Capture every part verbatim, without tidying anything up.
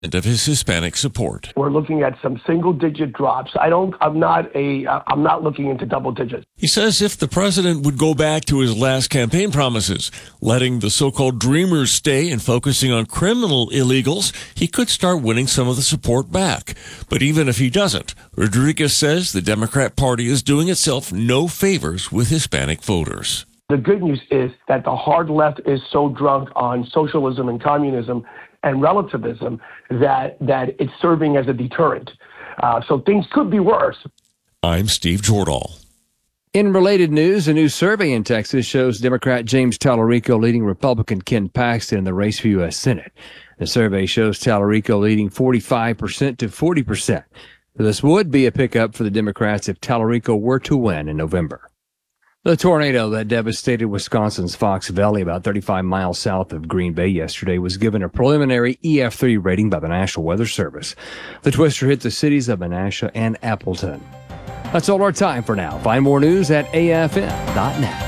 of his Hispanic support. We're looking at some single-digit drops. I don't. I'm not a. I'm not looking into double digits. He says if the president would go back to his last campaign promises, letting the so-called dreamers stay and focusing on criminal illegals, he could start winning some of the support back. But even if he doesn't, Rodriguez says the Democrat Party is doing itself no favors with Hispanic voters. The good news is that the hard left is so drunk on socialism and communism and relativism that that it's serving as a deterrent. Uh, so things could be worse. I'm Steve Jordahl. In related news, a new survey in Texas shows Democrat James Tallarico leading Republican Ken Paxton in the race for U S Senate. The survey shows Tallarico leading forty-five percent to forty percent. This would be a pickup for the Democrats if Tallarico were to win in November. The tornado that devastated Wisconsin's Fox Valley about thirty-five miles south of Green Bay yesterday was given a preliminary E F three rating by the National Weather Service. The twister hit the cities of Menasha and Appleton. That's all our time for now. Find more news at A F N dot net.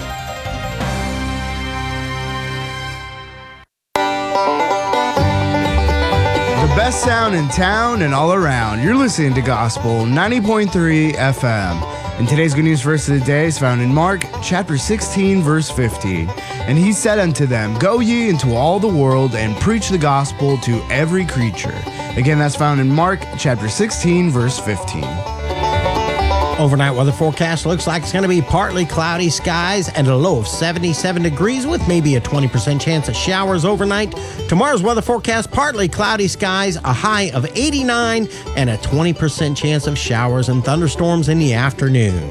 The best sound in town and all around. You're listening to Gospel ninety point three F M. And today's good news verse of the day is found in Mark chapter sixteen, verse fifteen. And he said unto them, Go ye into all the world and preach the gospel to every creature. Again, that's found in Mark chapter sixteen, verse fifteen. Overnight weather forecast looks like it's going to be partly cloudy skies and a low of seventy-seven degrees with maybe a twenty percent chance of showers overnight. Tomorrow's weather forecast, partly cloudy skies, a high of eighty-nine and a twenty percent chance of showers and thunderstorms in the afternoon.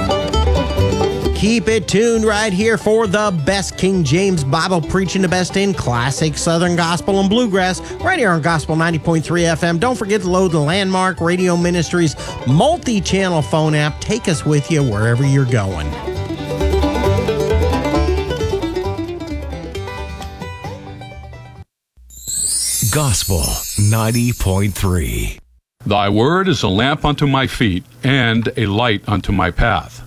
Keep it tuned right here for the best King James Bible preaching, the best in classic Southern gospel and bluegrass, right here on Gospel ninety point three F M. Don't forget to load the Landmark Radio Ministries multi-channel phone app. Take us with you wherever you're going. Gospel ninety point three. Thy word is a lamp unto my feet and a light unto my path.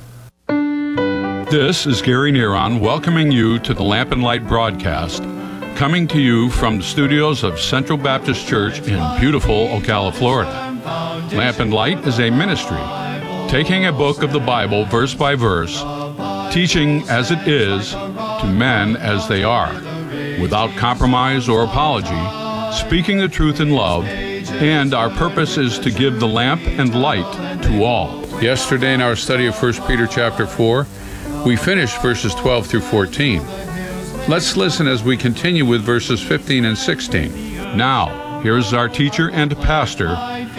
This is Gary Neron welcoming you to the Lamp and Light broadcast, coming to you from the studios of Central Baptist Church in beautiful Ocala, Florida. Lamp and Light is a ministry, taking a book of the Bible verse by verse, teaching as it is to men as they are, without compromise or apology, speaking the truth in love, and our purpose is to give the lamp and light to all. Yesterday in our study of First Peter chapter four, we finished verses twelve through fourteen. Let's listen as we continue with verses fifteen and sixteen. Now, here is our teacher and pastor,